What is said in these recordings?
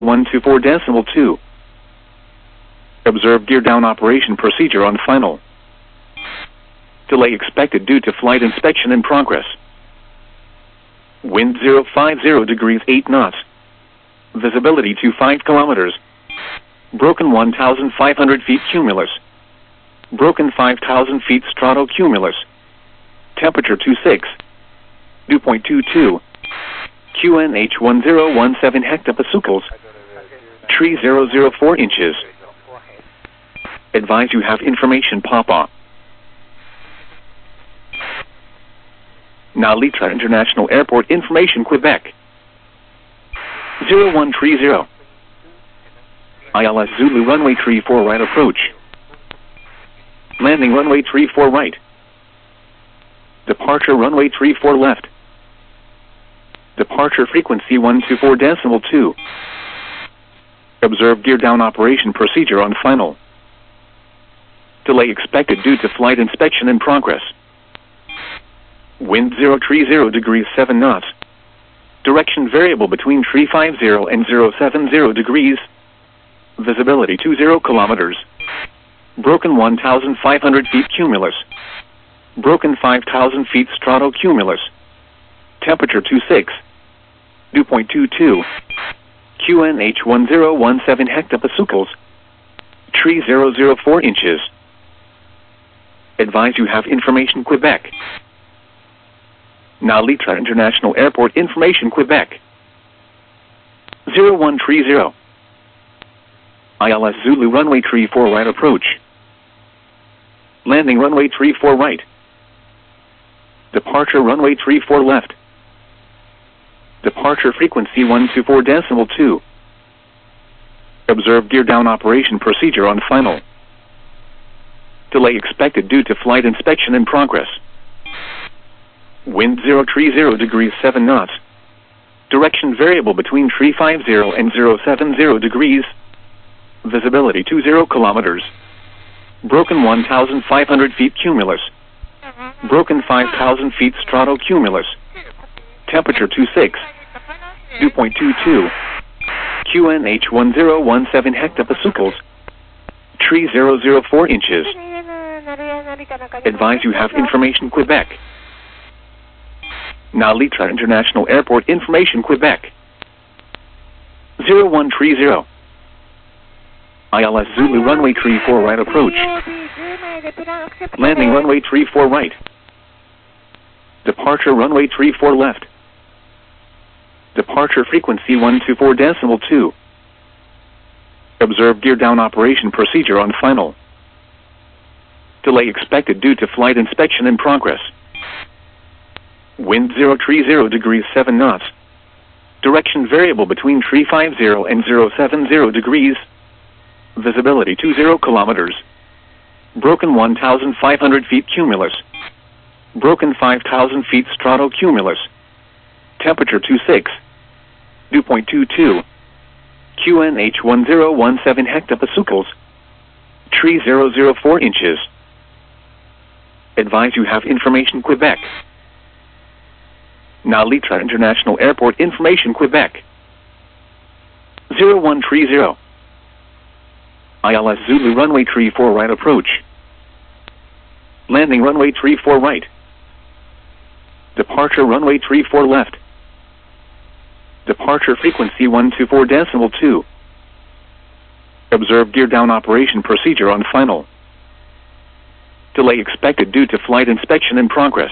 124.2. Observe gear down operation procedure on final. Delay expected due to flight inspection in progress. Wind 050 degrees 8 knots. Visibility 25 kilometers. Broken 1,500 feet cumulus. Broken 5,000 feet stratocumulus. Temperature 26. Dew point 22. QNH 1017 hectopascals. Tree 004 inches. Advise you have information Papa. Nalitra International Airport information Quebec. 0130. ILS Zulu runway 34 right approach. Landing runway 34 right. Departure runway 34 left. Departure frequency 124.2. Observe gear down operation procedure on final. Delay expected due to flight inspection in progress. Wind 030 degrees 7 knots. Direction variable between 350 and 070 degrees. Visibility 20 kilometers. Broken 1,500 feet cumulus. Broken 5,000 feet stratocumulus. Temperature 26. Dew point 22. QNH 1017 hectopascals. Tree 004 inches. Advise you have information Quebec. Nalitra International Airport information Quebec. 0130. ILS Zulu runway 34 right approach. Landing runway 34 right. Departure runway 34 left. Departure frequency 124.2. Observe gear down operation procedure on final. Delay expected due to flight inspection in progress. Wind 030 degrees 7 knots. Direction variable between 350 and 070 degrees. Visibility 20 kilometers. Broken 1,500 feet cumulus. Broken 5,000 feet stratocumulus. Temperature 26. Dew point 22. QNH 1017 hectopascals. Tree 004 inches. Advise you have information Quebec. Nalitra International Airport information Quebec. 0130. ILS Zulu runway 34 right approach. Landing runway 34 right. Departure runway 34 left. Departure frequency 124.2. Observe gear down operation procedure on final. Delay expected due to flight inspection in progress. Wind 030 degrees 7 knots. Direction variable between 350 and 070 degrees. Visibility 20 kilometers. Broken 1,500 feet cumulus. Broken 5,000 feet stratocumulus. Temperature 26. Dew point 22. QNH 1017 hectopascals. Tree 004 inches. Advise you have information Quebec. Nalitra International Airport information Quebec. 0130. ILS Zulu runway 34 right approach. Landing runway 34 right. Departure runway 34 left. Departure frequency 124.2. Observe gear down operation procedure on final. Delay expected due to flight inspection in progress.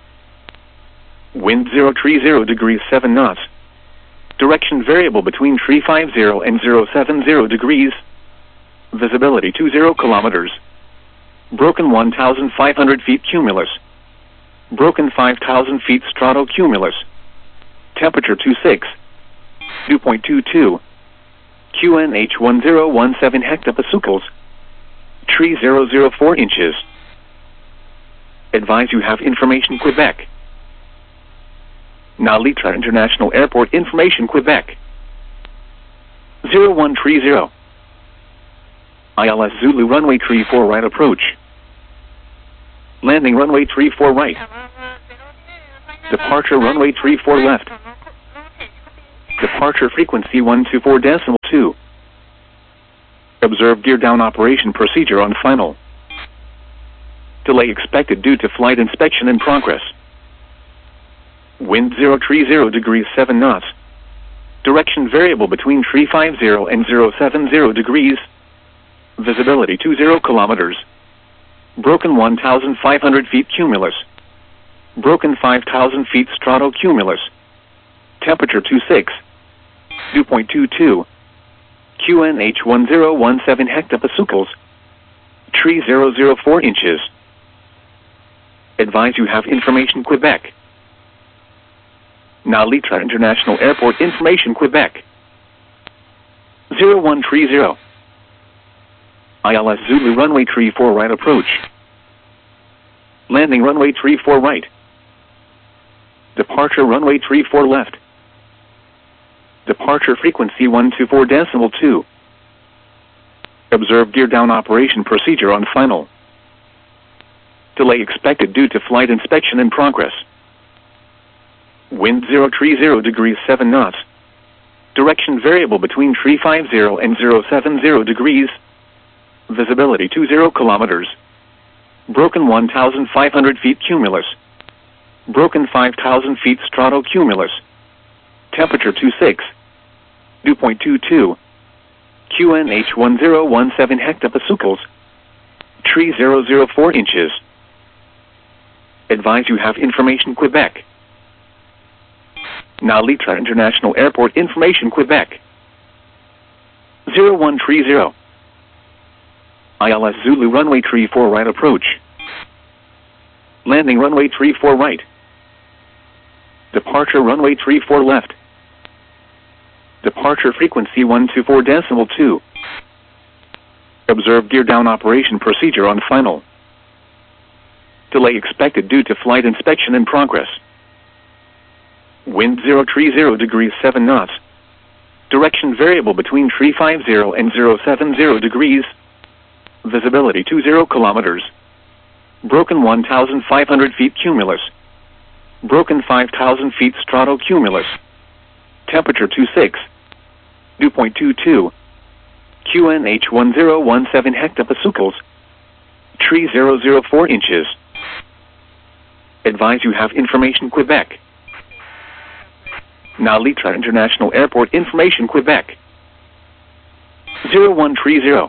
Wind 030 degrees 7 knots. Direction variable between 350 and 070 degrees. Visibility 20 kilometers. Broken 1,500 feet cumulus. Broken 5,000 feet stratocumulus. Temperature 26. Dew point 22. QNH 1017 hectopascals. Tree 004 inches. Advise you have information Quebec. Nalitra International Airport information Quebec. 0130. ILS Zulu runway 34 right approach. Landing runway 34 right. Departure runway 34 left. Departure frequency 124.2. Observe gear down operation procedure on final. Delay expected due to flight inspection in progress. Wind 030 degrees 7 knots. Direction variable between 350 and 070 degrees. Visibility 20 kilometers. Broken 1,500 feet cumulus. Broken 5,000 feet stratocumulus. Temperature 26. Dew point 22. QNH 1017 hectopascals. Tree 004 inches. Advise you have information Quebec. Now Litra International Airport information Quebec. 0130. ILS Zulu runway 34 right approach. Landing runway 34 right. Departure runway 34 left. Departure frequency 124.2. Observe gear down operation procedure on final. Delay expected due to flight inspection in progress. Wind 030 degrees 7 knots. Direction variable between 350 and 070 degrees. Visibility 20 kilometers. Broken 1,500 feet cumulus. Broken 5,000 feet stratocumulus. Temperature 26. Dew point 22. QNH 1017 hectopascals. Tree 004 inches. Advise you have information Quebec. Now Litra International Airport information Quebec. 0130. ILS Zulu runway 34 right approach. Landing runway 34 right. Departure runway 34 left. Departure frequency 124.2. Observe gear down operation procedure on final. Delay expected due to flight inspection in progress. Wind 030 degrees 7 knots. Direction variable between 350 and 070 degrees. Visibility 20 kilometers. Broken 1,500 feet cumulus. Broken 5,000 feet stratocumulus. Temperature 26. Dew point 22. QNH 1017 hectopascals. Tree 004 inches. Advise you have information Quebec. Now Litra International Airport information Quebec. 0130.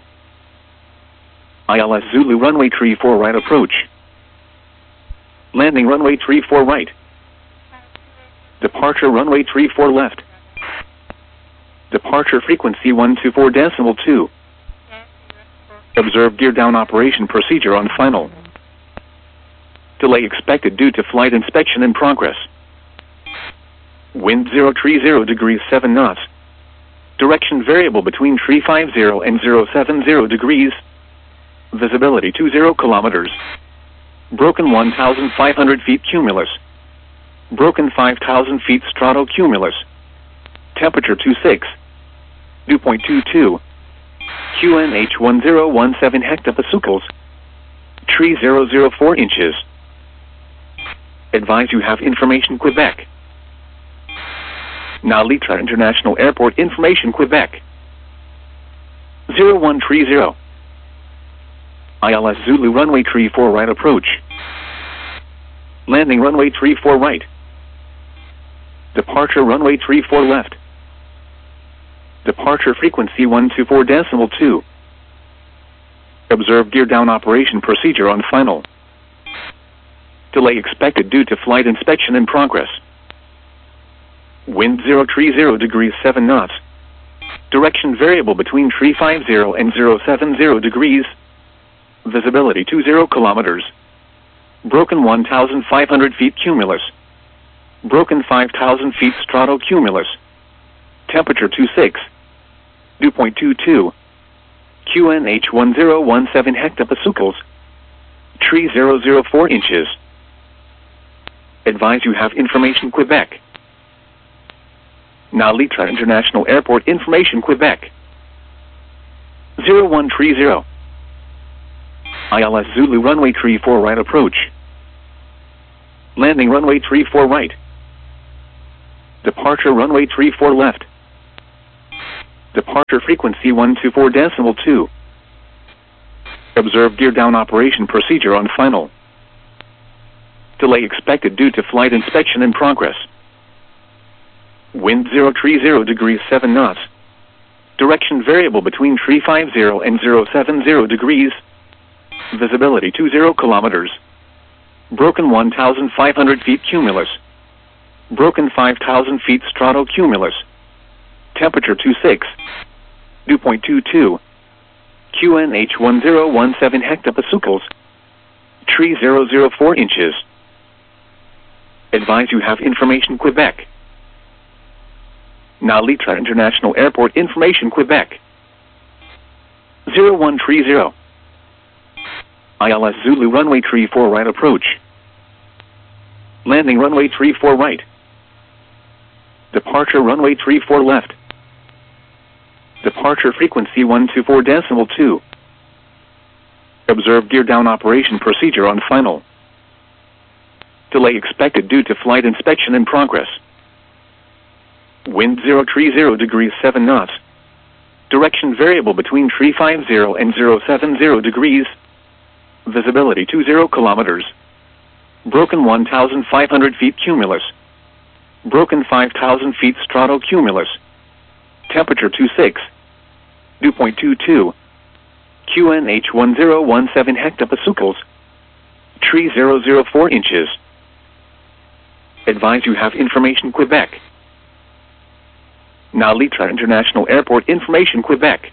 ILS Zulu runway 34 right approach. Landing runway 34 right. Departure runway 34 left. Departure frequency 124.2. Observe gear down operation procedure on final. Delay expected due to flight inspection in progress. Wind 030 degrees 7 knots. Direction variable between 350 and 070 degrees. Visibility 20 kilometers. Broken 1,500 feet cumulus. Broken 5,000 feet stratocumulus. Temperature 26. Dew point 22. QNH 1017 hectopascals. Tree 004 inches. Advise you have information Quebec. Now Litra International Airport information Quebec. 0130. ILS Zulu runway 34 right approach. Landing runway 34 right. Departure runway 34 left. Departure frequency 124.2. Observe gear down operation procedure on final. Delay expected due to flight inspection in progress. Wind 030 degrees 7 knots. Direction variable between 350 and 070 degrees. Visibility 20 kilometers. Broken 1,500 feet cumulus. Broken 5,000 feet stratocumulus. Temperature 26. Dew point 22. QNH 1017 hectopascals. Tree 004 inches. Advise you have information Quebec. Now Litra International Airport information Quebec. 0130. ILS Zulu runway 34 right approach. Landing runway 34 right. Departure runway 34 left. Departure frequency 124.2. Observe gear down operation procedure on final. Delay expected due to flight inspection in progress. Wind 030 degrees 7 knots. Direction variable between 350 and 070 degrees. Visibility 20 kilometers. Broken 1,500 feet cumulus. Broken 5,000 feet stratocumulus. Temperature 26. Dew point 22. QNH 1017 hectopascals. Tree 004 inches. Advise you have information Quebec. Nalitra International Airport information Quebec. 0130. ILS Zulu runway 34 right approach. Landing runway 34 right. Departure runway 34 left. Departure frequency 124.2. Observe gear down operation procedure on final. Delay expected due to flight inspection in progress. Wind 030 degrees 7 knots. Direction variable between 350 and 070 degrees. Visibility 20 kilometers. Broken 1,500 feet cumulus. Broken 5,000 feet stratocumulus. Temperature 26. Dew point 22. QNH 1017 hectopascals. Tree 004 inches. Advise you have information Quebec. Nalitra International Airport information Quebec.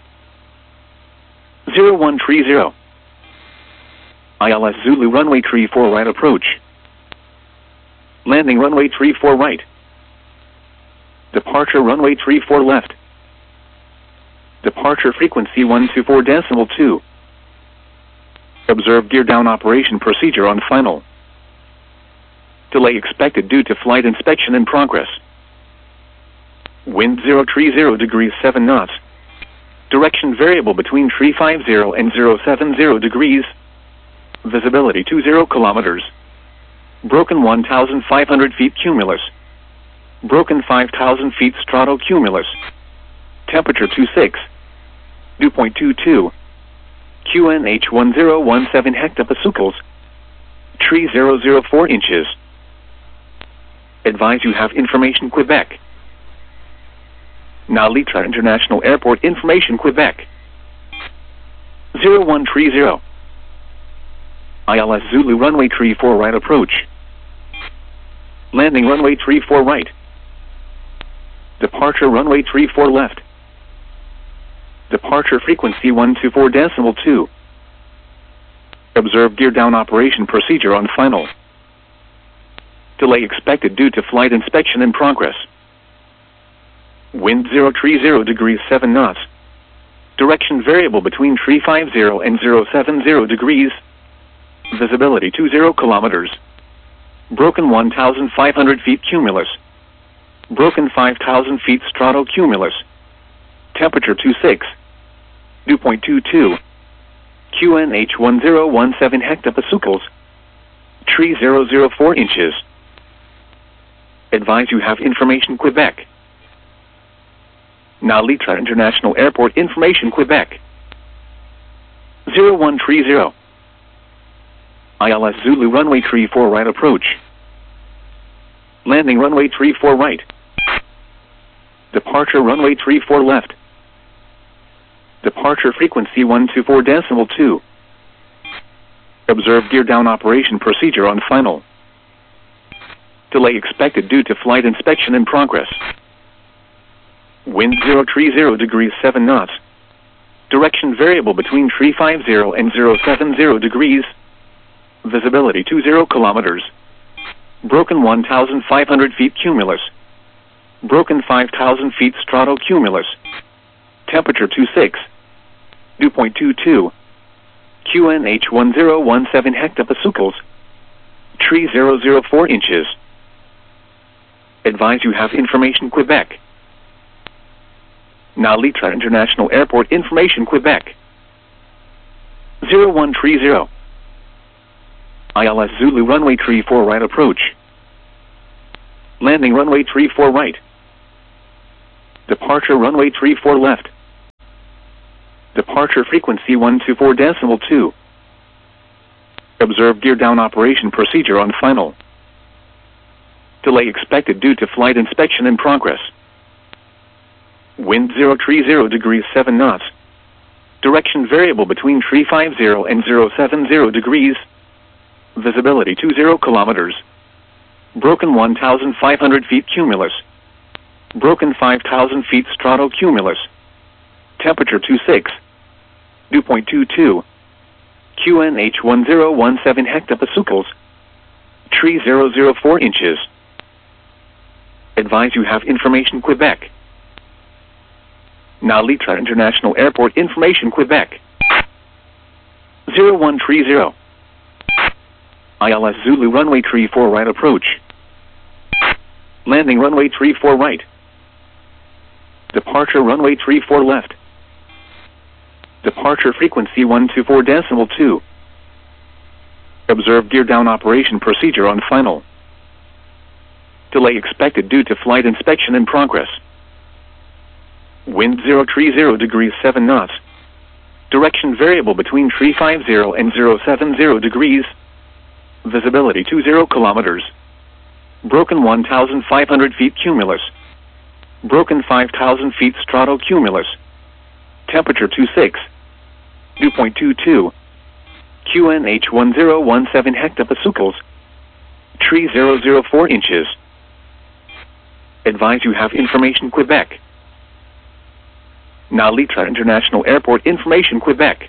0130. ILS Zulu runway 34 right approach. Landing runway 34 right. Departure runway 34 left. Departure frequency 124.2. Observe gear down operation procedure on final. Delay expected due to flight inspection in progress. Wind 030 degrees 7 knots. Direction variable between 350 and 070 degrees. Visibility 20 kilometers. Broken 1,500 feet cumulus. Broken 5,000 feet stratocumulus. Temperature 26. Dew point 22. QNH 1017 hectopascals. Tree 004 inches. Advise you have information Quebec. Nalitra International Airport information Quebec. 0130. ILS Zulu runway 34 right approach. Landing runway 34 right. Departure runway 34 left. Departure frequency 124.2. Observe gear down operation procedure on final. Delay expected due to flight inspection in progress. Wind 030 degrees 7 knots. Direction variable between 350 and 070 degrees. Visibility 20 kilometers. Broken 1,500 feet cumulus. Broken 5,000 feet stratocumulus. Temperature 26. Dew point 22. QNH 1017 hectopascals. Tree 004 inches. Advise you have information Quebec. Nalitra International Airport information Quebec. 0130. ILS Zulu runway 34 right approach. Landing runway 34 right. Departure runway 34 left. Departure frequency 124.2. Observe gear down operation procedure on final. Delay expected due to flight inspection in progress. Wind 030 degrees 7 knots. Direction variable between 350 and 070 degrees. Visibility 20 kilometers. Broken 1,500 feet cumulus. Broken 5,000 feet stratocumulus. Temperature 26. Dew point 22. QNH 1017 hectopascals. Tree 004 inches. Advise you have information Quebec. Nalitra International Airport information Quebec. 0130. ILS Zulu runway 34 right approach. Landing runway 34 right. Departure runway 34 left. Departure frequency 124.2. Observe gear down operation procedure on final. Delay expected due to flight inspection in progress. Wind 030 degrees 7 knots. Direction variable between 350 and 070 degrees. Visibility 20 kilometers. Broken 1,500 feet cumulus. Broken 5,000 feet stratocumulus. Temperature 26. Dew point 22. QNH 1017 hectopascals. Tree 004 inches. Advise you have information Quebec. Nalitra International Airport information Quebec. 0130. ILS Zulu runway 34 right approach. Landing runway 34 right. Departure runway 34 left. Departure frequency 124.2. Observe gear down operation procedure on final. Delay expected due to flight inspection in progress. Wind 030 degrees 7 knots. Direction variable between 350 and 070 degrees. Visibility 20 kilometers. Broken 1,500 feet cumulus. Broken 5,000 feet stratocumulus. Temperature 26. Dew point 22. QNH 1017 hectopascals. Tree 004 inches. Advise you have information Quebec. Nalitra International Airport information Quebec.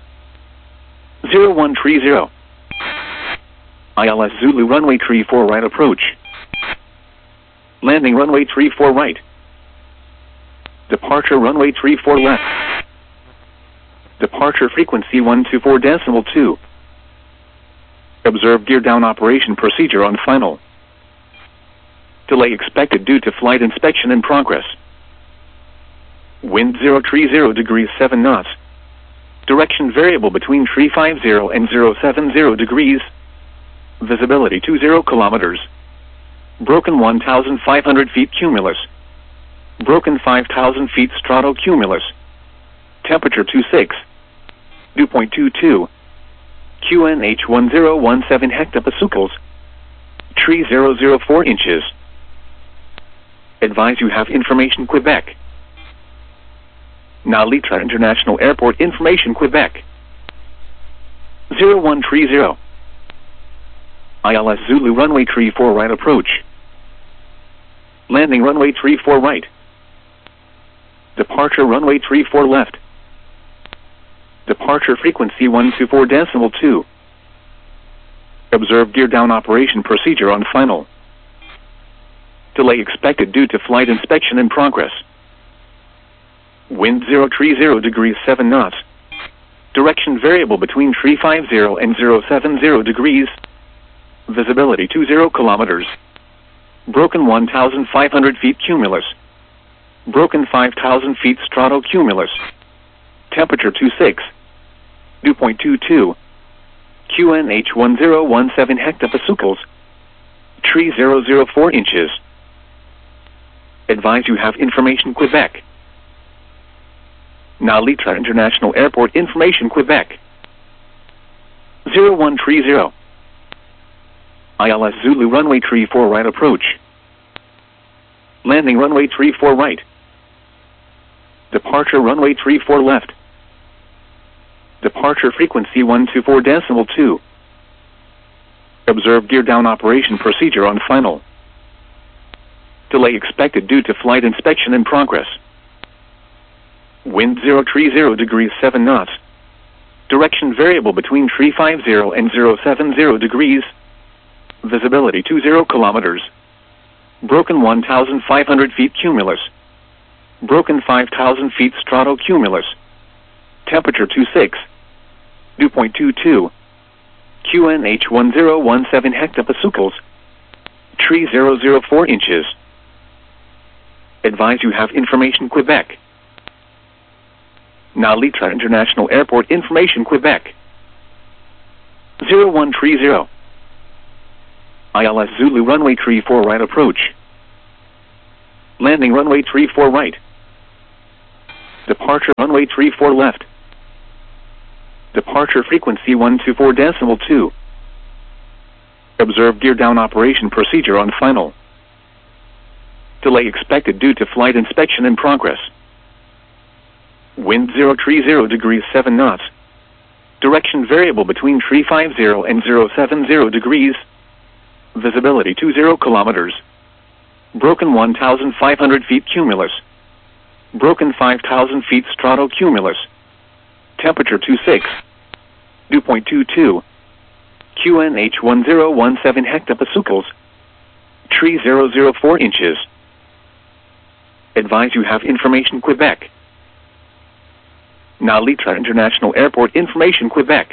0130. ILS Zulu runway 34 right approach. Landing runway 34 right. Departure runway 34 left. Departure frequency 124.2. Observe gear down operation procedure on final. Delay expected due to flight inspection in progress. Wind 030 degrees 7 knots. Direction variable between 350 and 070 degrees. Visibility 20 kilometers. Broken 1,500 feet cumulus. Broken 5,000 feet stratocumulus. Temperature 26. Dew point 22. QNH 1017 hectopascals. Tree 004 inches. Advise you have information Quebec. Nalitra International Airport information Quebec. 0130. ILS Zulu runway 34 right approach. Landing runway 34 right. Departure runway 34 left. Departure frequency 124.2. Observe gear down operation procedure on final. Delay expected due to flight inspection in progress. Wind 030 degrees 7 knots. Direction variable between 350 and 070 degrees. Visibility 20 kilometers. Broken 1,500 feet cumulus. Broken 5,000 feet stratocumulus. Temperature 26. Dew point 22. QNH 1017 hectopascals. Tree 004 inches. Advise you have information Quebec. Nalitra International Airport information Quebec. 0130. ILS Zulu runway 34 right approach. Landing runway 34 right. Departure runway 34 left. Departure frequency 124.2. Observe gear down operation procedure on final. Delay expected due to flight inspection in progress. Wind 030 degrees 7 knots. Direction variable between 350 and 070 degrees. Visibility 20 kilometers. Broken 1,500 feet cumulus. Broken 5,000 feet stratocumulus. Temperature 26. Dew point 22. QNH 1017 hectopascals. Tree 004 inches. Advise you have information Quebec. Nalitra International Airport information Quebec. 0130. ILS Zulu runway 34 right approach. Landing runway 34 right. Departure runway 34 left. Departure frequency 124.2. Observe gear down operation procedure on final. Delay expected due to flight inspection in progress. Wind 030 degrees 7 knots. Direction variable between 350 and 070 degrees. Visibility 20 kilometers. Broken 1,500 feet cumulus. Broken 5,000 feet stratocumulus. Temperature 26. Dew point 22. QNH 1017 hectopascals. Tree 004 inches. Advise you have information Quebec. Nalitra International Airport information Quebec.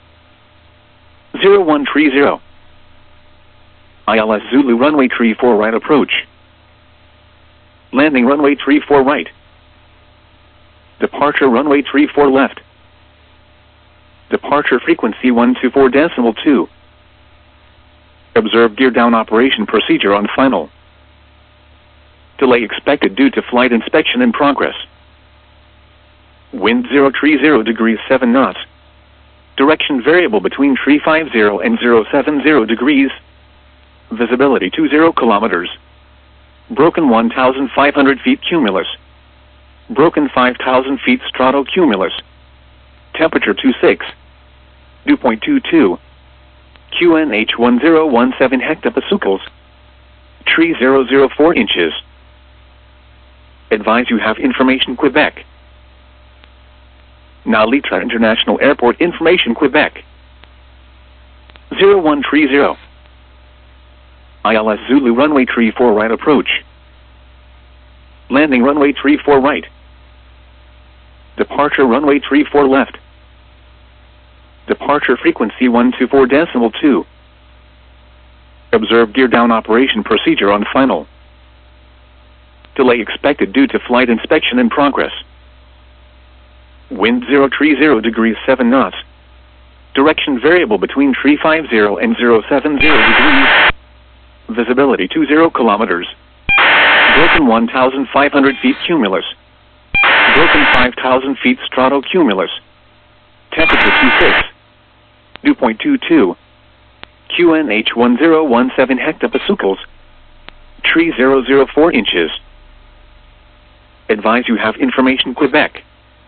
0130. ILS Zulu runway 34 right approach. Landing runway 34 right. Departure runway 34 left. Departure frequency 124.2. Observe gear down operation procedure on final. Delay expected due to flight inspection in progress. Wind 030 degrees 7 knots. Direction variable between 350 and 070 degrees. Visibility 20 kilometers. Broken 1,500 feet cumulus. Broken 5,000 feet stratocumulus. Temperature 26. Dew point 22. QNH 1017 hectopascals. Tree 004 inches. Advise you have information Quebec. Nalitra International Airport information Quebec. 0130. ILS Zulu runway 34 right approach. Landing runway 34 right. Departure runway 34 left. Departure frequency 124.2. Observe gear down operation procedure on final. Delay expected due to flight inspection in progress. Wind 030 degrees 7 knots. Direction variable between 350 and 070 degrees. Visibility 20 kilometers. Broken 1,500 feet cumulus. Broken 5,000 feet stratocumulus. Temperature 26. Dew point 22. QNH 1017 hectopascals. Tree 004 inches. Advise you have information Quebec.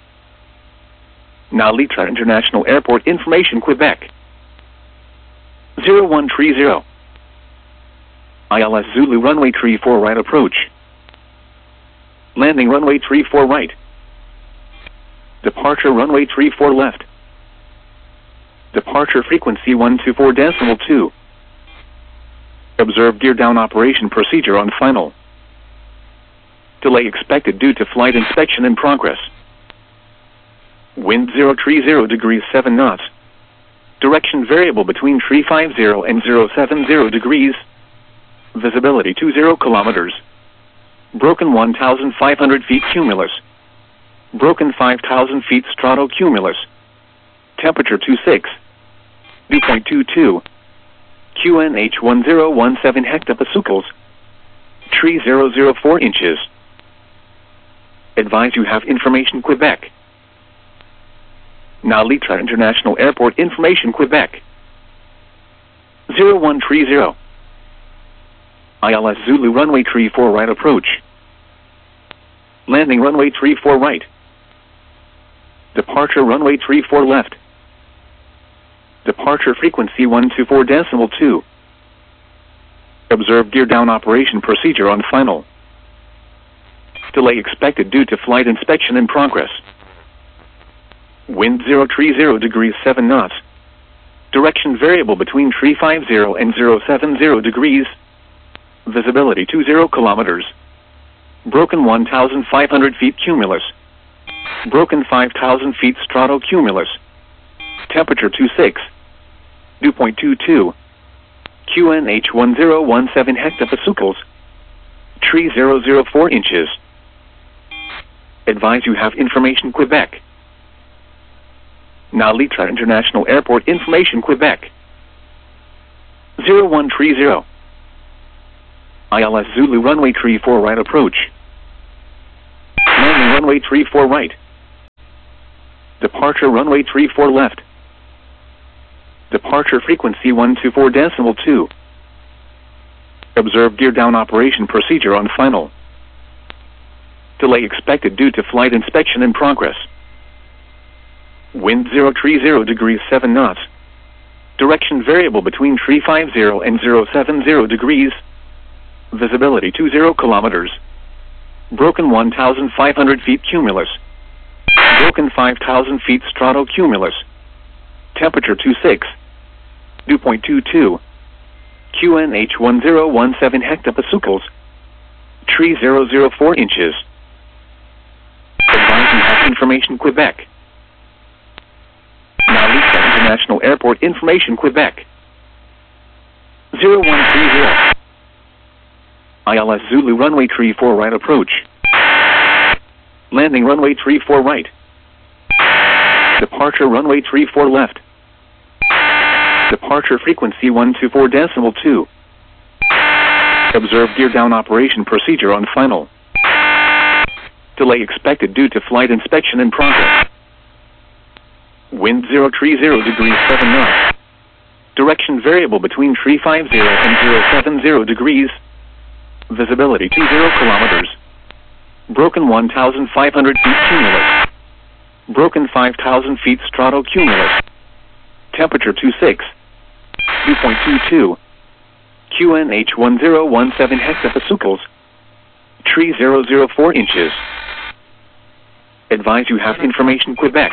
Nalitra International Airport information Quebec. 0130. ILS Zulu runway 34 right approach. Landing runway 34 right. Departure runway 34 left. Departure frequency 124.2. Observe gear down operation procedure on final. Delay expected due to flight inspection in progress. Wind 030 degrees 7 knots. Direction variable between 350 and 070 degrees. Visibility 20 kilometers. Broken 1,500 feet cumulus. Broken 5,000 feet stratocumulus. Temperature 26. Dew point 22. QNH 1017 hectopascals. Tree 004 inches. Advise you have information Quebec. Nalitra International Airport information Quebec. 0130. ILS Zulu runway 34 right approach. Landing runway 34 right. Departure runway 34 left. Departure frequency 124.2. Observe gear down operation procedure on final. Delay expected due to flight inspection in progress. Wind 030 degrees 7 knots. Direction variable between 350 and 070 degrees. Visibility 20 kilometers. Broken 1,500 feet cumulus. Broken 5,000 feet stratocumulus. Temperature 26. Dew point 22. QNH 1017 hectopascals. Tree 004 inches. Advise you have information Quebec. Nalitra International Airport information Quebec. 0130. ILS Zulu runway 34 right approach. Landing runway 34 right. Departure runway 34 left. Departure frequency 124.2. Observe gear down operation procedure on final. Delay expected due to flight inspection in progress. Wind 030 degrees 7 knots. Direction variable between 350 and 070 degrees. Visibility 20 kilometers. Broken 1,500 feet cumulus. Broken 5,000 feet stratocumulus. Temperature 26. Dew point 22. QNH 1017 hectopascals. 3004 inches. Advising have information Quebec. Nalisa International Airport information Quebec. 0130. ILS Zulu runway 34 right approach. Landing runway 34 right. Departure runway 34 left. Departure frequency 124.2. Observe gear down operation procedure on final. Delay expected due to flight inspection in progress. Wind 030 degrees 7 knots. Direction variable between 350 and 070 degrees. Visibility 20 kilometers. Broken 1,500 feet cumulus. Broken 5,000 feet stratocumulus. Temperature 26. Dew point 22. QNH 1017 hectopascals. 3004 inches. Advise you have information Quebec.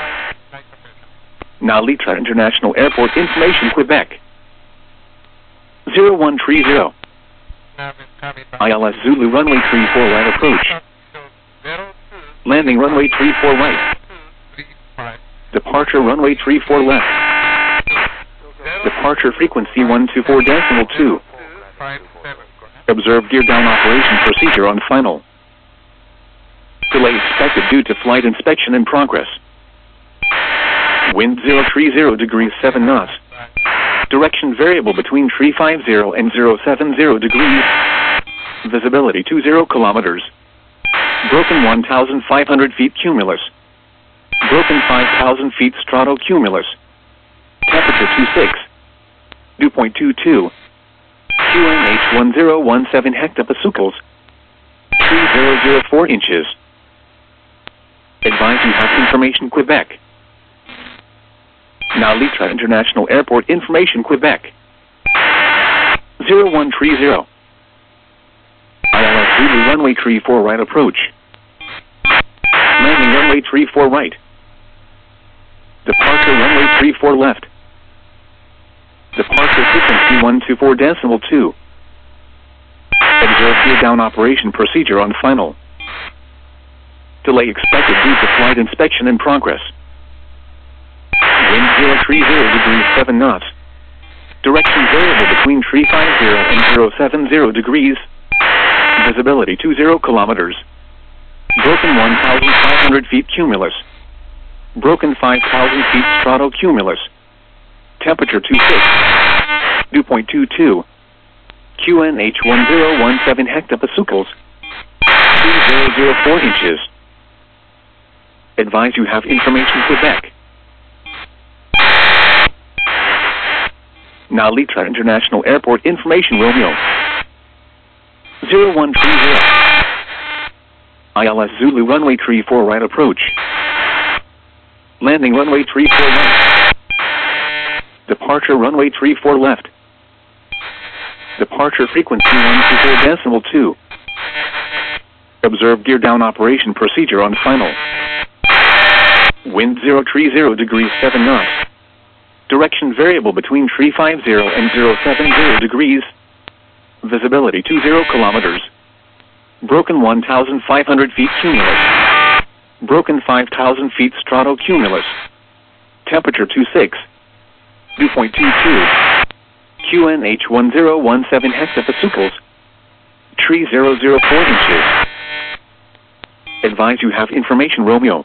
Nalitra International Airport information Quebec. 0130. ILS Zulu runway 34 right approach. Landing runway 34 right. Departure runway 34 left. Departure frequency 124.2. Observe gear down operation procedure on final. Delay expected due to flight inspection in progress. Wind 030 degrees 7 knots. Direction variable between 350 and 070 degrees. Visibility 20 kilometers. Broken 1,500 feet cumulus. Broken 5,000 feet stratocumulus. Temperature 26. Dew point 22. QNH 1017 hectopascals. 3004 inches. Advise you have information Quebec. Nalitra International Airport information Quebec. 0130. ILS Zulu runway 34 right approach. Landing runway 34 right. Departure runway 34 left. Departure frequency 124.2. Observe gear down operation procedure on final. Delay expected due to flight inspection in progress. Wind 030 degrees 7 knots. Direction variable between 350 and 070 degrees. Visibility 20 kilometers. Broken 1,500 feet cumulus. Broken 5,000 feet stratocumulus. Temperature 26. Dew point 22. QNH 1017 hectopascals. 3004 inches. Advise you have information Quebec. Nalitra International Airport information Romeo. 0130. ILS Zulu runway 34 right approach. Landing runway 34 right. Departure runway 34 left. Departure frequency 124.2. Observe gear down operation procedure on final. Wind 030 degrees 7 knots. Direction variable between 350 and 070 degrees. Visibility 20 kilometers. Broken 1,500 feet cumulus. Broken 5,000 feet stratocumulus. Temperature 26. Dew point 22. QNH 1017 hectopascals. 3004 inches. Advise you have information Romeo.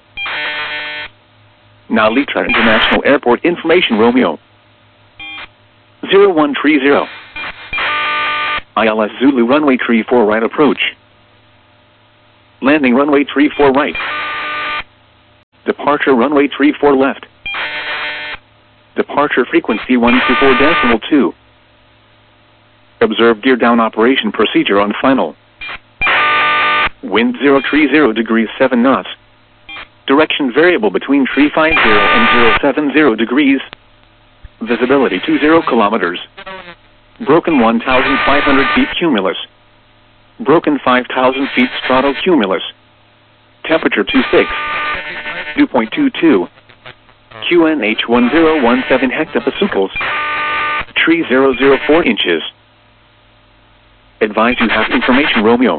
Nalitra International Airport information Romeo. 0130. ILS Zulu runway 34 right approach. Landing runway 34 right. Departure runway 34 left. Departure frequency 124.2. Observe gear down operation procedure on final. Wind 030 degrees 7 knots. Direction variable between 350 and 070 degrees. Visibility 20 kilometers. Broken 1,500 feet cumulus. Broken 5,000 feet stratocumulus. Temperature 26. Dew point 22. QNH 1017 hectopascals. Tree 004 inches. Advise you have information Romeo.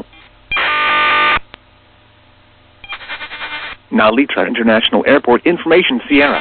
Nalita International Airport information Sierra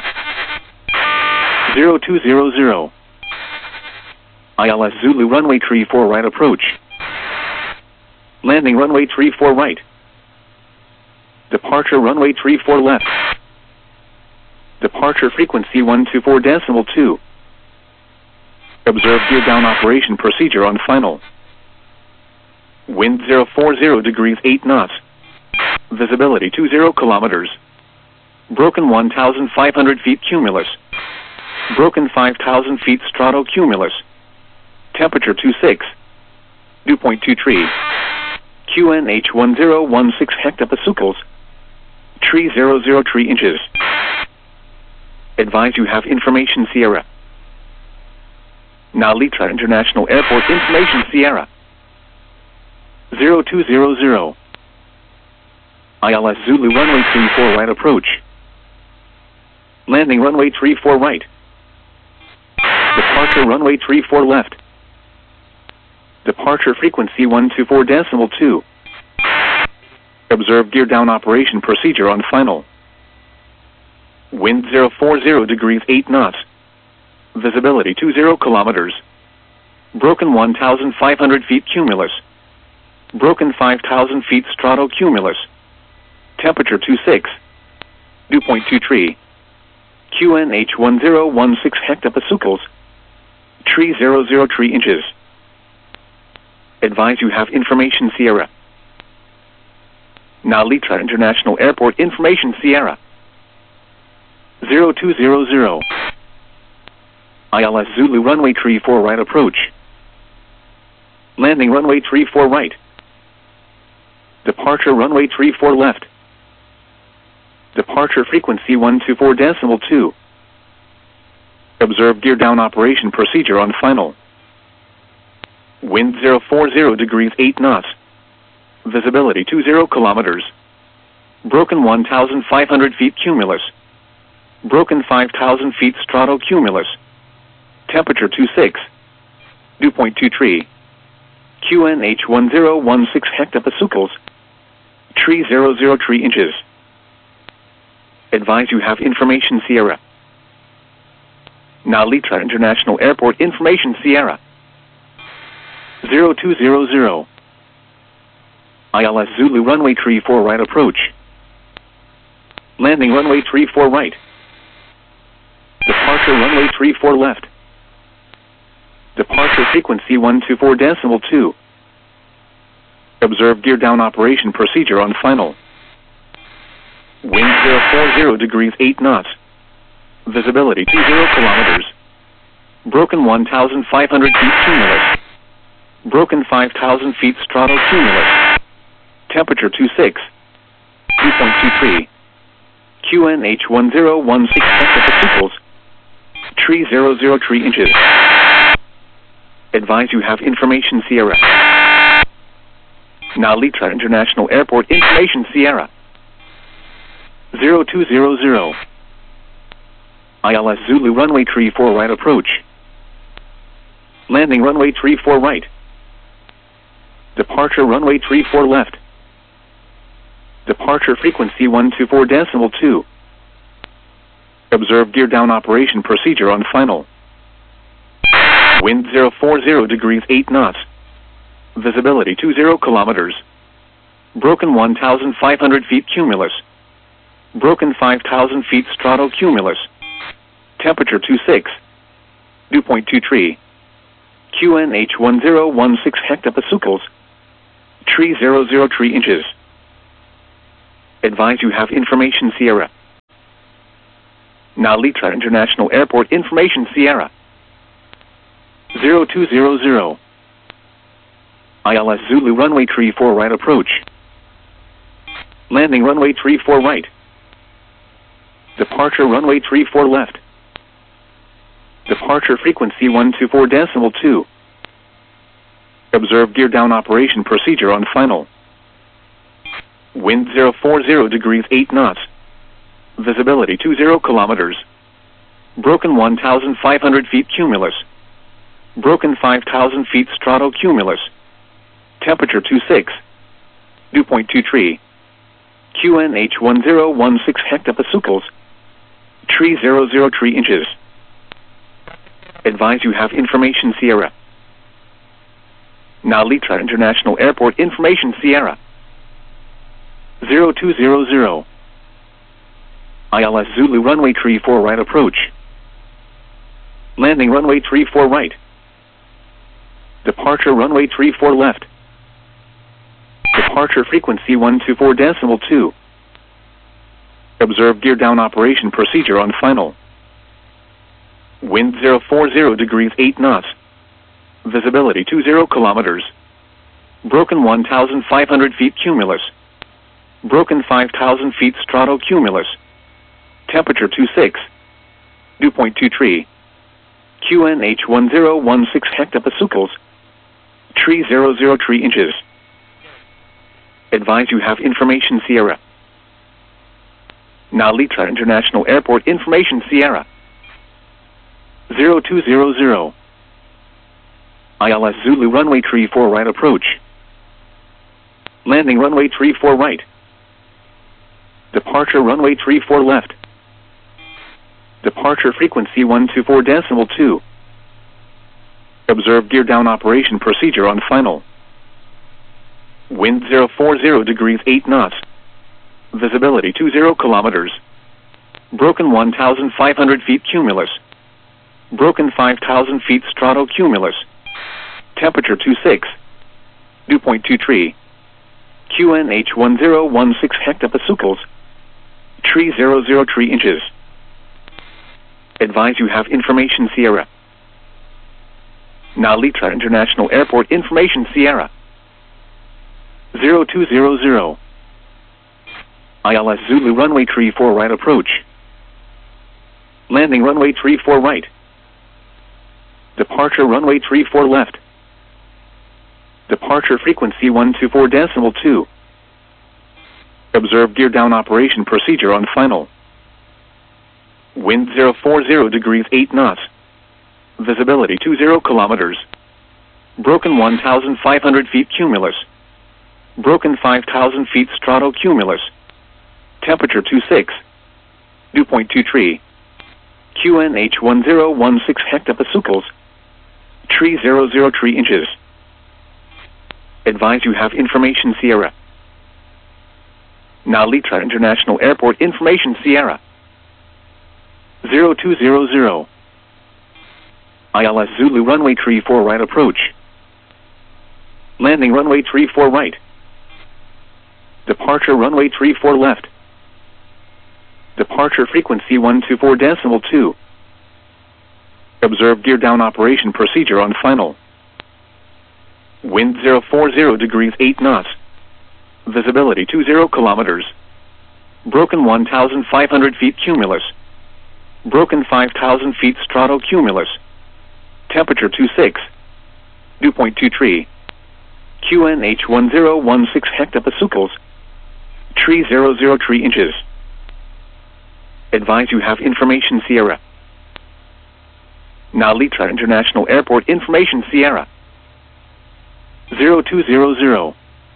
0200. ILS Zulu runway 34 right approach. Landing runway 34 right. Departure runway 34 left. Departure frequency 124.2. Observe gear down operation procedure on final. Wind 040 degrees 8 knots. Visibility 20 kilometers. Broken 1,500 feet cumulus. Broken 5,000 feet stratocumulus. Temperature 26. Dew point 23. QNH 1016 hectopascals. Tree 003 inches. Advise you have information Sierra. Nalita International Airport information Sierra 0200. ILS Zulu runway 34 right approach. Landing runway 34 right. Departure runway 34 left. Departure frequency 124.2. Observe gear down operation procedure on final. Wind 040 degrees 8 knots. Visibility 20 kilometers. Broken 1,500 feet cumulus. Broken 5,000 feet stratocumulus. Temperature 26. Dew point 23. QNH 1016 hectopascals. Tree 003 inches. Advise you have information Sierra. Nalita International Airport information Sierra 0200. ILS Zulu runway 34 right approach. Landing runway 34 right. Departure runway 34 left. Departure frequency 124.2. Observe gear down operation procedure on final. Wind 040 degrees 8 knots. Visibility 20 kilometers. Broken 1,500 feet cumulus. Broken 5,000 feet stratocumulus. Temperature 26. Dew point 23. QNH 1016 hectopascals. Tree 003 inches. Advise you have information Sierra. Nalita International Airport information Sierra 0200. ILS Zulu runway 34 right approach. Landing runway 34 right. Departure runway 34 left. Departure frequency 124.2. Observe gear down operation procedure on final. Wind 040 degrees 8 knots. Visibility 20 kilometers. Broken 1,500 feet cumulus. Broken 5,000 feet stratocumulus. Temperature 26. Dew point 23. QNH 1016 hectopascals. Tree 003 inches. Advise you have information Sierra. Nalita International Airport information Sierra 0200. ILS Zulu runway 34 right approach. Landing runway 34 right. Departure runway 34 left. Departure frequency 124.2. Observe gear down operation procedure on final. Wind 040 degrees 8 knots. Visibility 20 kilometers. Broken 1,500 feet cumulus. Broken 5,000 feet stratocumulus. Temperature 26. Dew point 23. QNH 1016 hectopascals. Tree 003 inches. Advise you have information Sierra. Nalitra International Airport information Sierra. 0200. ILS Zulu runway 34 right approach. Landing runway 34 right. Departure runway 34 left. Departure frequency 124.2. Observe gear down operation procedure on final. Wind 040 degrees 8 knots. Visibility 20 kilometers. Broken 1,500 feet cumulus. Broken 5,000 feet stratocumulus. Temperature 26. Dew point 23. QNH 1016 hectopascals. Tree 003 inches. Advise you have information Sierra. Nalitra International Airport information Sierra. 0200. ILS Zulu runway 34 right approach. Landing runway 34 right. Departure runway 34 left. Departure frequency 124.2. Observe gear down operation procedure on final. Wind 040 degrees 8 knots. Visibility 20 kilometers. Broken 1,500 feet cumulus. Broken 5,000 feet stratocumulus. Temperature 26. Dew point 23. QNH 1016 hectopascals. Tree 003 inches. Advise you have information Sierra. Nalitra International Airport information Sierra. 0200. ILS Zulu runway 34 right approach. Landing runway 34 right. Departure runway 34 left. Departure frequency 124.2. Observe gear down operation procedure on final. Wind 040 degrees 8 knots. Visibility 20 kilometers. Broken 1,500 feet cumulus. Broken 5,000 feet stratocumulus. Temperature 26. Dew point 23. QNH 1016 hectopascals. Tree 003 inches. Advise you have information Sierra. Nalitra International Airport information Sierra. 0200. ILS Zulu runway 34 right approach. Landing runway 34 right. Departure runway 34 left. Departure frequency 124.2. Observe gear down operation procedure on final. Wind 040 degrees 8 knots. Visibility 20 kilometers. Broken 1,500 feet cumulus. Broken 5,000 feet stratocumulus. Temperature 26. Dew point 23. QNH 1016 hectopascals. Tree 003 inches. Advise you have information Sierra. Nalitra International Airport information Sierra. 0200. ILS Zulu runway 34 right approach. Landing runway 34 right. Departure runway 34 left. Departure frequency 124.2. Observe gear down operation procedure on final. Wind 040 degrees 8 knots. Visibility 20 kilometers. Broken 1,500 feet cumulus. Broken 5,000 feet stratocumulus. Temperature 26. Dew point 23. QNH 1016 hectopascals. Tree 003 inches. Advise you have information Sierra. Nalitra International Airport information Sierra. 0200.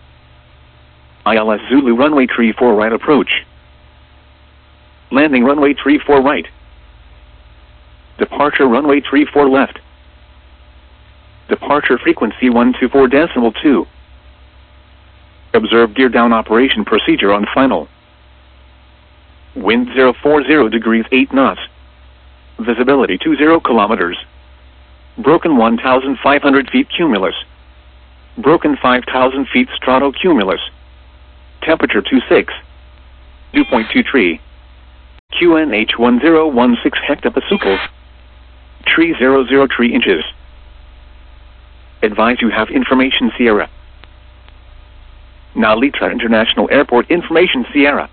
ILS Zulu runway 34 right approach. Landing runway 34 right. Departure runway 34 left. Departure frequency 124.2. Observe gear down operation procedure on final. Wind 040 degrees 8 knots. Visibility 20 kilometers. Broken 1,500 feet cumulus. Broken 5,000 feet stratocumulus. Temperature 26. Dew point 23. QNH 1016 hectopascals. Tree 003 inches. Advise you have information Sierra. Now Litra International Airport information Sierra.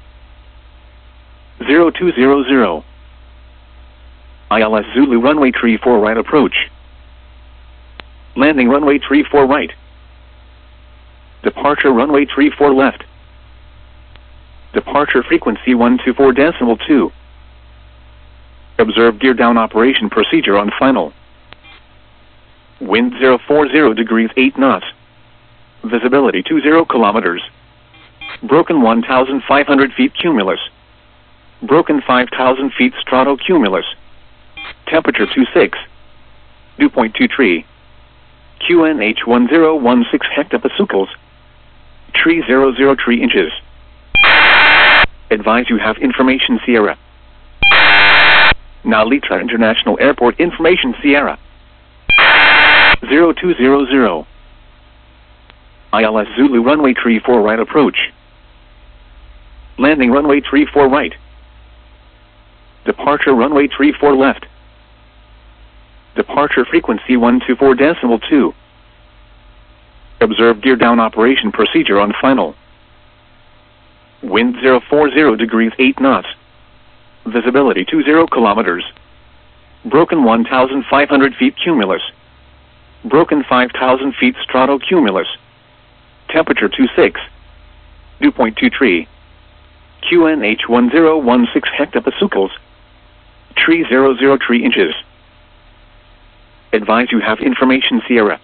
0200. ILS Zulu runway 34 right approach. Landing runway 34 right. Departure runway 34 left. Departure frequency 124.2. Observe gear down operation procedure on final. Wind 040 degrees 8 knots. Visibility 20 kilometers. Broken 1,500 feet cumulus. Broken 5,000 feet stratocumulus. Temperature 26. Dew point 23. QNH 1016 hectopascals. Tree 003 inches. Advise you have information Sierra. Now Litra International Airport information Sierra. 0200. ILS Zulu runway 34 right approach. Landing runway 34 right. Departure runway 34 left. Departure frequency 124.2. Observe gear down operation procedure on final. Wind 040 degrees 8 knots. Visibility 20 kilometers. Broken 1,500 feet cumulus. Broken 5,000 feet stratocumulus. Temperature 26. Dew point 23. QNH 1016 hectopascals. Tree 003 inches. Advise you have information Sierra.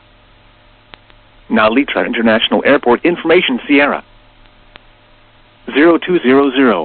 Now Litra International Airport information Sierra. 0200.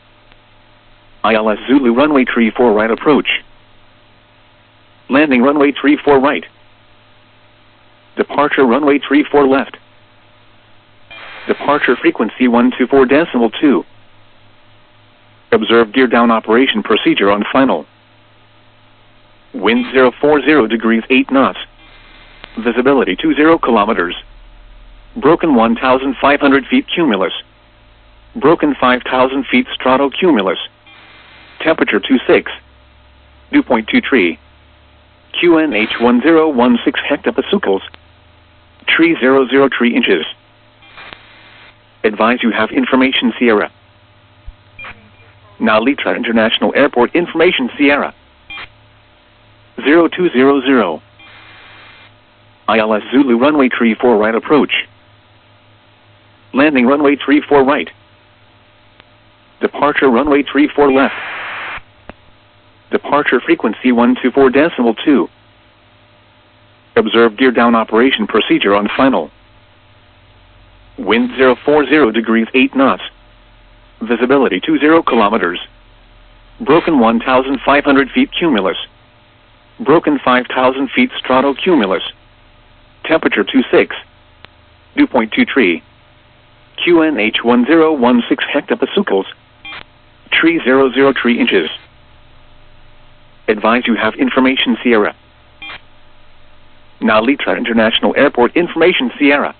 ILS Zulu runway 34 right approach. Landing runway 34 right. Departure runway 34 left. Departure frequency 124.2. Observe gear down operation procedure on final. Wind 040 degrees 8 knots. Visibility 20 kilometers. Broken 1,500 feet cumulus. Broken 5,000 feet stratocumulus. Temperature 26. Dew point 23. QNH 1016 hectopascals. Tree 003 inches. Advise you have information Sierra. Now Litra International Airport information Sierra. 0200. ILS Zulu runway 34 right approach. Landing runway 34 right. Departure runway 34 left. Departure frequency 124.2. Observe gear down operation procedure on final. Wind 040 degrees 8 knots. Visibility 20 kilometers. Broken 1,500 feet cumulus. Broken 5,000 feet stratocumulus. Temperature 26. Dew point 23. QNH 1016 hectopascals. Tree 003 inches. Advise you have information Sierra. Now Litra International Airport information Sierra.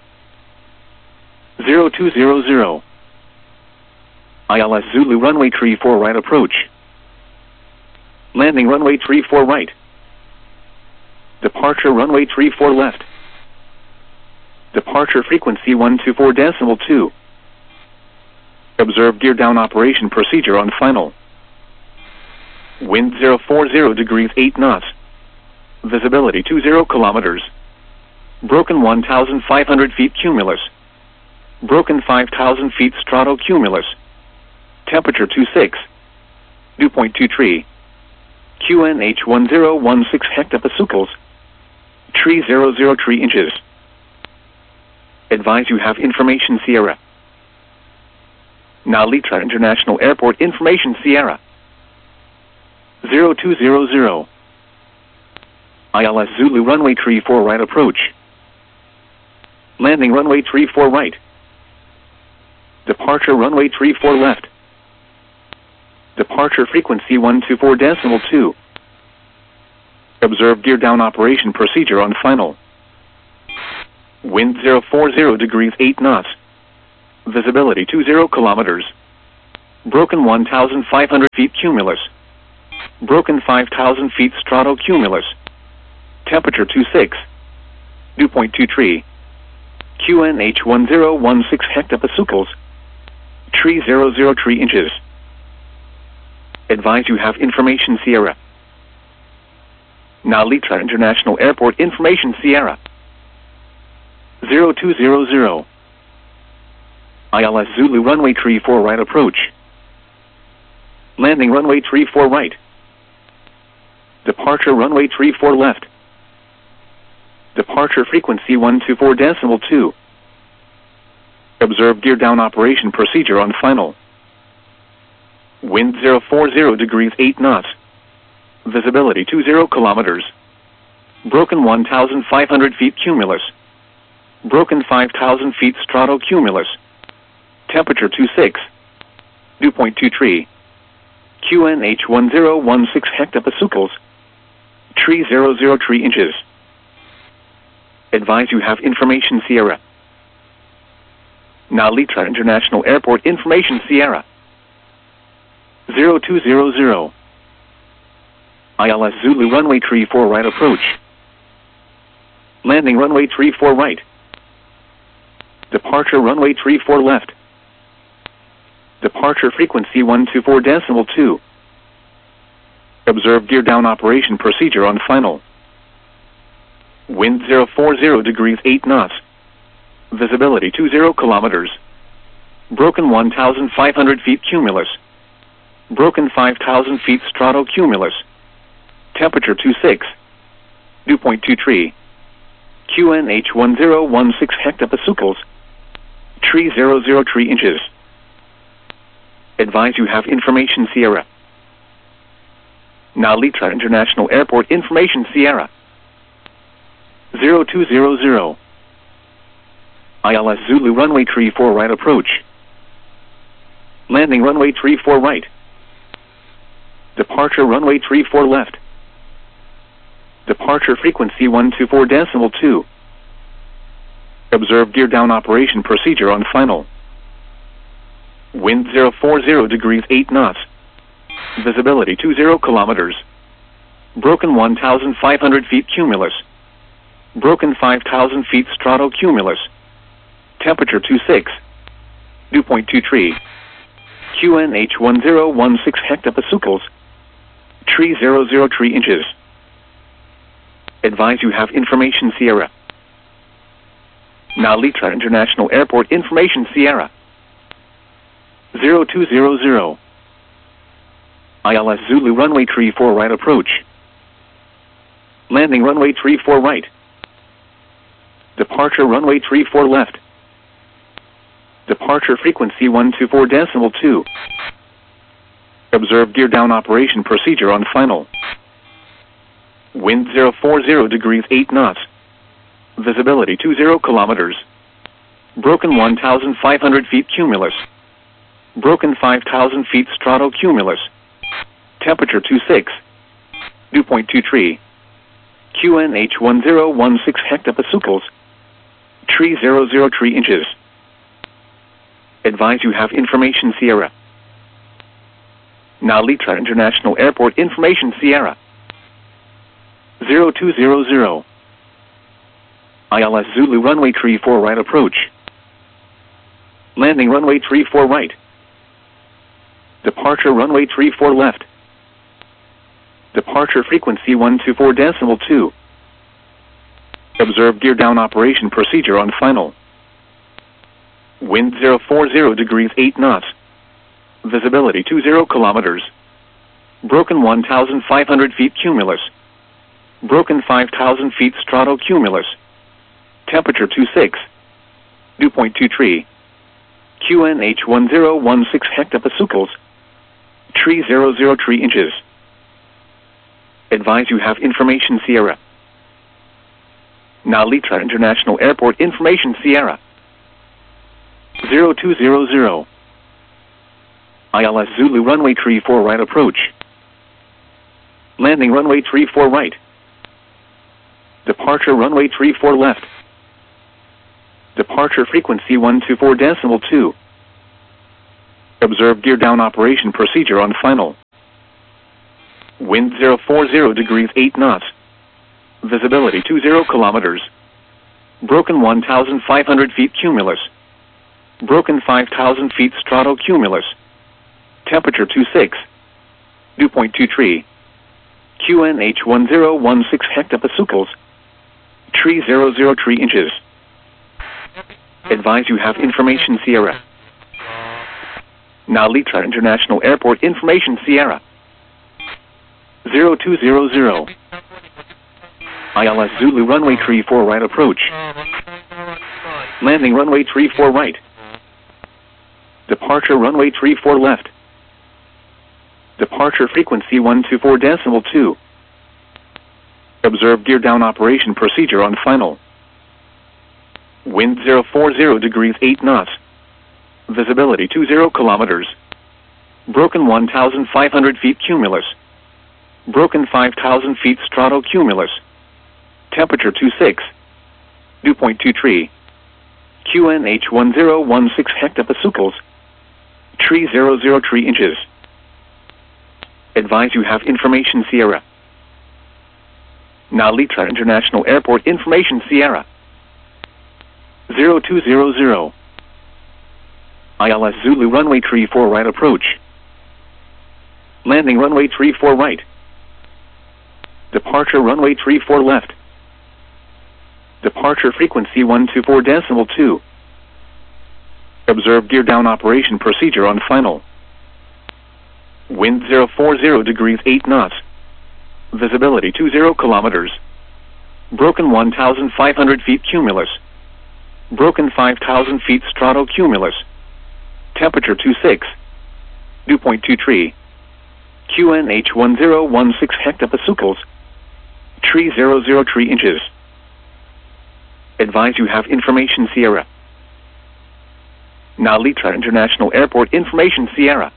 0200. ILS Zulu runway 34 right approach. Landing runway 34 right. Departure runway 34 left. Departure frequency 124.2. Observe gear down operation procedure on final. Wind 040 degrees 8 knots. Visibility 20 kilometers. Broken 1,500 feet cumulus. Broken 5,000 feet stratocumulus. Temperature 26. Dew point 23. QNH 1016 hectopascals. Tree 003 inches. Advise you have information Sierra. Now Litra International Airport information Sierra. 0200. ILS Zulu runway 34 right approach. Landing runway 34 right. Departure runway 34 left. Departure frequency 124.2. Observe gear down operation procedure on final. Wind 040 degrees 8 knots. Visibility 20 kilometers. Broken 1,500 feet cumulus. Broken 5,000 feet stratocumulus. Temperature 26. Dew point 23. QNH 1016 hectopascals. Tree 003 inches. Advise you have information Sierra. Now Litra International Airport information Sierra. 0200. ILS Zulu runway 34 right approach. Landing runway 34 right. Departure runway 34 left. Departure frequency 124.2. Observe gear down operation procedure on final. Wind 040 degrees 8 knots. Visibility 20 kilometers. Broken 1,500 feet cumulus. Broken 5,000 feet stratocumulus. Temperature 26. Dew point 23. QNH 1016 hectopascals. Tree 003 inches. Advise you have information Sierra. Now Litra International Airport information Sierra. 0200. ILS Zulu runway 34 right approach. Landing runway 34 right. Departure runway 34 left. Departure frequency 124.2. Observe gear down operation procedure on final. Wind 040 degrees 8 knots. Visibility 20 kilometers. Broken 1,500 feet cumulus. Broken 5,000 feet stratocumulus. Temperature 26. Dew point 23. QNH 1016 hectopascals. Tree 003 inches. Advise you have information Sierra. Now Litra International Airport information Sierra. 0200. ILS Zulu runway 34 right approach. Landing runway 34 right. Departure runway 34 left. Departure frequency 124.2. Observe gear down operation procedure on final. Wind 040 degrees 8 knots. Visibility 20 kilometers. Broken 1,500 feet cumulus. Broken 5,000 feet stratocumulus. Temperature 26. Dew point 23. QNH 1016 hectopascals. Tree 003 inches. Advise you have information Sierra. Now Litra International Airport information Sierra. 0200. ILS Zulu runway 34 right approach. Landing runway 34 right. Departure runway 34 left. Departure frequency 124.2. Observe gear down operation procedure on final. Wind 040 degrees 8 knots. Visibility 20 kilometers. Broken 1,500 feet cumulus. Broken 5,000 feet stratocumulus. Temperature 26. Dew point 23. QNH 1016 hectopascals. Tree 003 inches. Advise you have information Sierra. Now Litra International Airport information Sierra. 0200. ILS Zulu runway 34 right approach. Landing runway 34 right. Departure runway 34 left. Departure frequency 124.2. Observe gear down operation procedure on final. Wind 040 degrees 8 knots. Visibility 20 kilometers. Broken 1,500 feet cumulus. Broken 5,000 feet stratocumulus. Temperature 26. Dew point 23. QNH 1016 hectopascals. Tree 003 inches. Advise you have information Sierra. Now Litra International Airport information Sierra. 0200. ILS Zulu runway 34 right approach. Landing runway 34 right. Departure runway 34 left. Departure frequency 124.2. Observe gear down operation procedure on final. Wind 040 degrees 8 knots. Visibility 20 kilometers. Broken 1,500 feet cumulus. Broken 5,000 feet stratocumulus. Temperature 26. Dew point 23. QNH 1016 hectopascals. Tree 003 inches. Advise you have information Sierra. Nalitra International Airport information Sierra. 0200. ILS Zulu runway 34 right approach. Landing runway 34 right. Departure runway 34 left. Departure frequency 124.2. Observe gear down operation procedure on final. Wind 040 degrees 8 knots. Visibility 20 kilometers. Broken 1,500 feet cumulus. Broken 5,000 feet stratocumulus. Temperature 26. Dew point 23. QNH 1016 hectopascals. Tree 003 inches. Advise you have information Sierra. Nalitra International Airport information Sierra. 0200. ILS Zulu runway 34 right approach. Landing runway 34 right. Departure runway 34 left. Departure frequency 124.2. Observe gear down operation procedure on final. Wind 040 degrees 8 knots. Visibility 20 kilometers. Broken 1,500 feet cumulus. Broken 5,000 feet stratocumulus. Temperature 26. Dew point 23. QNH 1016 hectopascals. Tree 003 inches. Advise you have information Sierra. Nalitra International Airport information Sierra.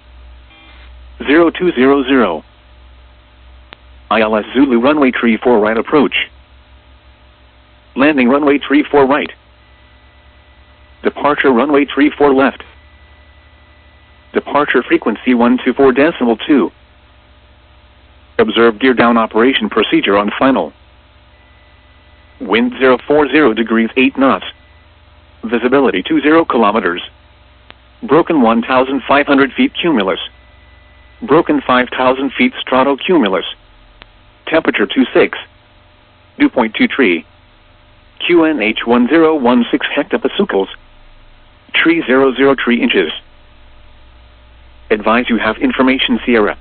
0200. ILS Zulu runway 34 right approach. Landing runway 34 right. Departure runway 34 left. Departure frequency 124.2. Observe gear down operation procedure on final. Wind 040 degrees 8 knots. Visibility 20 kilometers. Broken 1,500 feet cumulus. Broken 5,000 feet stratocumulus. Temperature 26. Dew point 23. QNH 1016 hectopascals. Tree 003 inches. Advise you have information Sierra.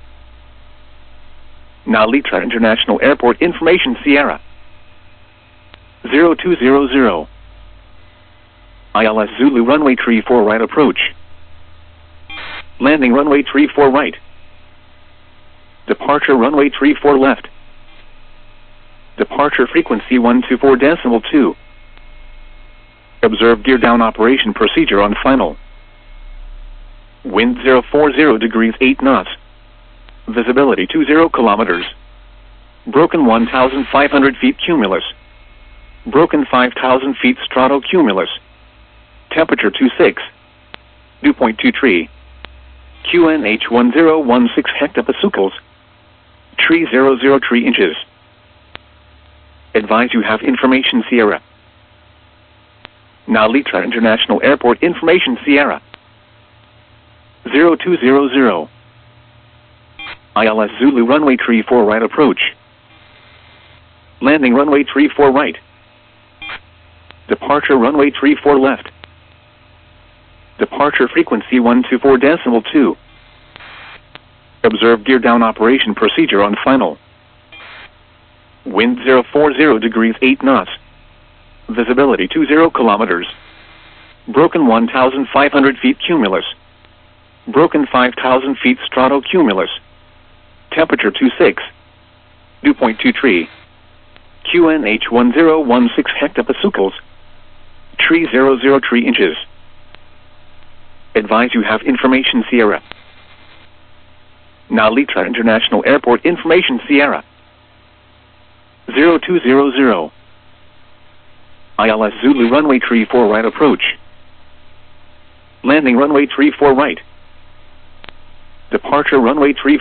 Nalitra International Airport information Sierra. 0200. ILS Zulu runway 34 right approach. Landing runway 34 right. Departure runway 34 left. Departure frequency 124.2. Observe gear down operation procedure on final. Wind 040 degrees 8 knots. Visibility 20 kilometers. Broken 1,500 feet cumulus. Broken 5,000 feet stratocumulus. Temperature 26. Dew point 23. QNH 1016 hectopascals. Tree 003 inches. Advise you have information Sierra. Nalitra International Airport information Sierra. 0200. ILS Zulu runway 34 right approach. Landing runway 34 right. Departure runway 34 left. Departure frequency 124.2. Observe gear down operation procedure on final. Wind 040 degrees 8 knots. Visibility 20 kilometers. Broken 1,500 feet cumulus. Broken 5,000 feet stratocumulus. Temperature 26. Dew point 23. QNH 1016 hectopascals. Tree 003 inches. Advise you have information Sierra. Nalitra International Airport information Sierra. 0200. ILS Zulu runway 34 right approach. Landing runway 34 right. Departure runway 34